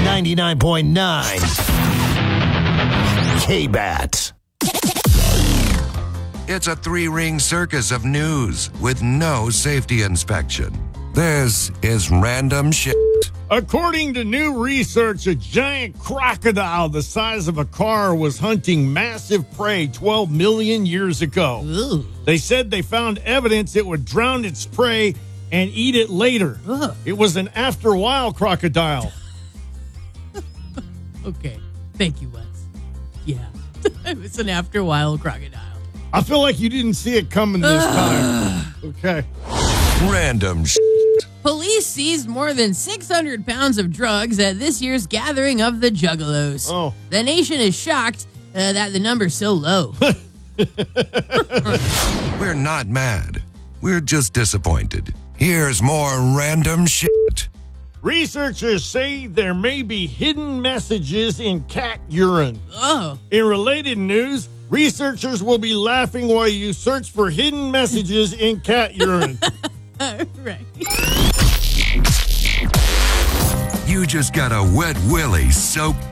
99.9 K-Bat. It's a three-ring circus of news with no safety inspection. This is random shit. According to new research, a giant crocodile the size of a car was hunting massive prey 12 million years ago. Ooh. They said they found evidence it would drown its prey and eat it later. Ugh. It was an after-a-while crocodile. Okay. Thank you, Wes. Yeah. It was an after-a-while crocodile. I feel like you didn't see it coming this time. Okay. Random shit. Police seized more than 600 pounds of drugs at this year's gathering of the Juggalos. Oh. The nation is shocked that the number's so low. We're not mad. We're just disappointed. Here's more random shit. Researchers say there may be hidden messages in cat urine. Oh. In related news, researchers will be laughing while you search for hidden messages in cat urine. Right. You just got a wet willy soaked